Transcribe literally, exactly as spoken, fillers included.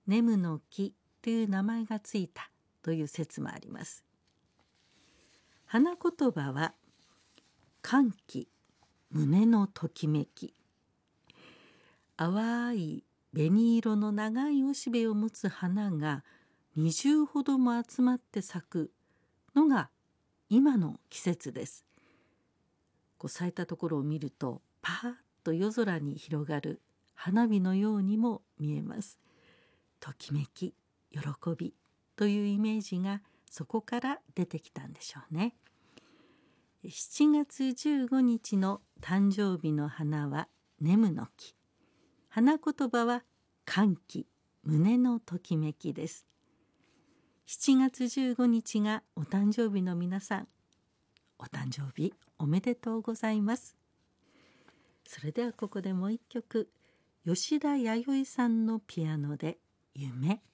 ネムの木という名前がついたという説もあります。花言葉は歓喜、胸のときめき。淡い紅色の長いおしべを持つ花がにじゅうほども集まって咲くのが今の季節です。こう咲いたところを見るとパーッと夜空に広がる花火のようにも見えます。ときめき、喜びというイメージがそこから出てきたんでしょうね。しちがつじゅうごにちの誕生日の花はネムの木。花言葉は歓喜、胸のときめきです。しちがつじゅうごにちがお誕生日の皆さん、お誕生日おめでとうございます。それではここでもう一曲、吉田弥生さんのピアノで夢。